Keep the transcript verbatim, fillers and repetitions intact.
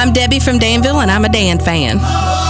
I'm Debbie from Danville, and I'm a Dan fan.